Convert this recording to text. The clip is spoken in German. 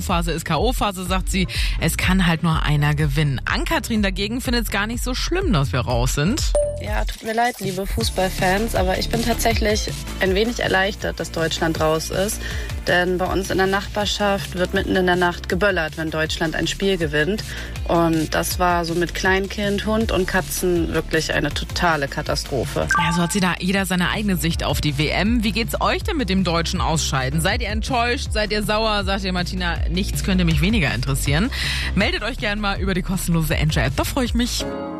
Phase ist K.O.-Phase, sagt sie. Es kann halt nur einer gewinnen. Ann-Kathrin dagegen findet es gar nicht so schlimm, dass wir raus sind. Ja, tut mir leid, liebe Fußballfans, aber ich bin tatsächlich ein wenig erleichtert, dass Deutschland raus ist. Denn bei uns in der Nachbarschaft wird mitten in der Nacht geböllert, wenn Deutschland ein Spiel gewinnt. Und das war so mit Kleinkind, Hund und Katzen wirklich eine totale Katastrophe. Ja, so hat da jeder seine eigene Sicht auf die WM. Wie geht's euch denn mit dem deutschen Ausscheiden? Seid ihr enttäuscht? Seid ihr sauer? Sagt ihr, Martina, nichts könnte mich weniger interessieren. Meldet euch gerne mal über die kostenlose Enjoy-App, da freue ich mich.